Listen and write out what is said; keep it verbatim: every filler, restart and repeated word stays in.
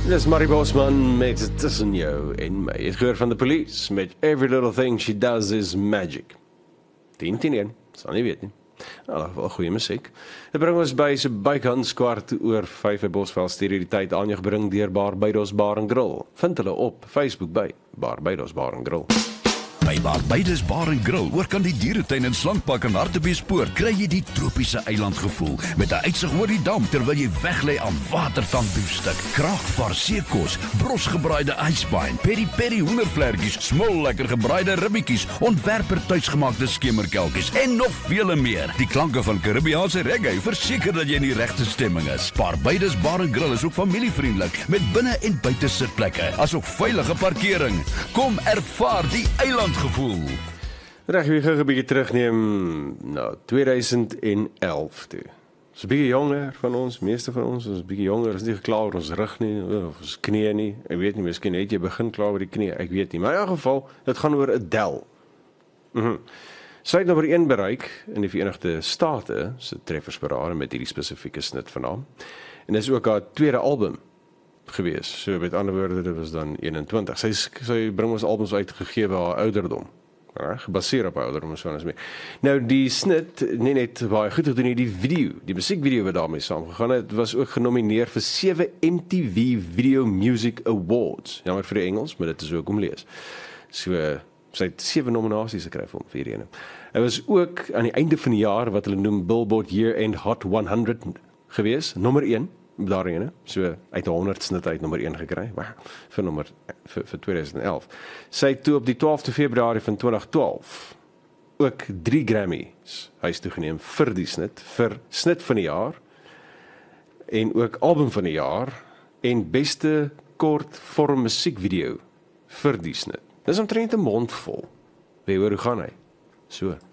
Dis Marie Bosman met Tussen jou en my. Het gehoor van de police met Every Little Thing She Does Is Magic. tien tien een, sal nie weet nie. Nou, wel goeie musiek. Dit bring ons by so bykans kwart oor vyf by Bosveld stuur die tyd aan jou gebring deur Barbados Bar and Grill. Vind hulle op Facebook by Barbados Bar and Grill. By Barbados Bar and Grill, oor kan die dieretuin en slankpak en Hartbeespoort, kry jy die tropiese eilandgevoel met 'n uitsig oor die dam terwyl jy weglê aan watertand biefstuk, kraakvaar seekos, brosgebraaide ijsbein, peri-peri hoendervlekkies, smol lekker gebraaide ribbietjies, ontwerper tuisgemaakte skemerkelkies en nog vele meer. Die klanke van Karibiese reggae verseker dat jy in die regte stemming is. Barbados Bar and Grill is ook familievriendelik met binne en buite sitplekke, asook veilige parkering. Kom ervaar die eiland gevoel. Reg, wie gaan 'n bietjie terugneem na tweeduisend elf toe. Ons is 'n bietjie jonger van ons, meeste van ons is 'n bietjie jonger, is nie geklaar oor ons rug nie, of ons knie nie. Ek weet nie, miskien het jy begin klaar oor die knie, ek weet nie. Maar in elk geval, dit gaan oor Adele. Mhm. Sy het nommer een bereik in die Verenigde State, se treffersparade met hierdie spesifieke snit van haar. En dis ook haar tweede album gewees. So met ander woorde, dit was dan eenentwintig. Sy, sy bring ons albums uitgegee by haar ouderdom. Ja, gebaseer op haar ouderdom en so en so meer. Nou, die snit, nie net baie goed gedoen nie, die video, die musiekvideo wat daarmee saamgegaan het, was ook genomineer vir sewe M T V Video Music Awards. Jammer vir die Engels, maar dit is ook om lees. So, sy het sewe nominasies gekry vir hom, vir hierdie ene. Hy was ook aan die einde van die jaar, wat hulle noem Billboard Year End Hot honderd gewees, nommer een. Daarin, so uit honderd snit uit nommer een gekry, maar vir nommer vir, vir tweeduisend elf. Sy het toe op die twaalfde Februarie van twintig twaalf ook drie Grammys huis toegeneem vir die snit, vir snit van die jaar en ook album van die jaar en beste kort vorm musiekvideo vir die snit. Dis omtrent 'n mond vol. Wie hoor hoe gaan hy? So